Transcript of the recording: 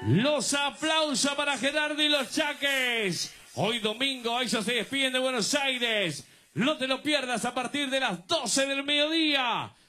Los aplausos para Gerardo y los Chaques. Hoy domingo ellos se despiden de Buenos Aires. No te lo pierdas a partir de las 12 del mediodía.